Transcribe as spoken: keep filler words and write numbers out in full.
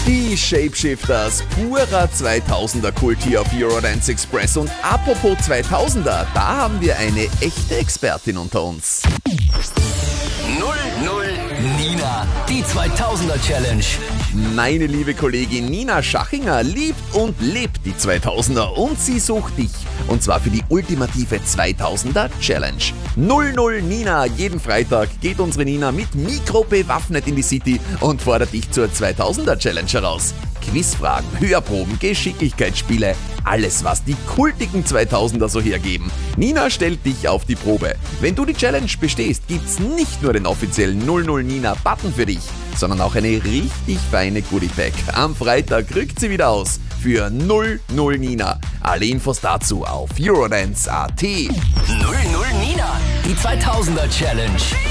Die Shapeshifters, purer zweitausender Kult hier auf Eurodance Express. Und apropos zweitausender, da haben wir eine echte Expertin unter uns. null null Nina, die zweitausender Challenge. Meine liebe Kollegin Nina Schachinger liebt und lebt die zweitausender und sie sucht dich. Und zwar für die ultimative zweitausender Challenge. null null Nina, jeden Freitag geht unsere Nina mit Mikro bewaffnet in die City und fordert dich zur zweitausender Challenge heraus. Quizfragen, Hörproben, Geschicklichkeitsspiele, alles was die kultigen zweitausender so hergeben. Nina stellt dich auf die Probe. Wenn du die Challenge bestehst, gibt's nicht nur den offiziellen null null Nina Button für dich, sondern auch eine richtig feine Goodie-Pack. Am Freitag rückt sie wieder aus für null null Nina. Alle Infos dazu auf Eurodance punkt at. null null Nina, die zweitausender Challenge.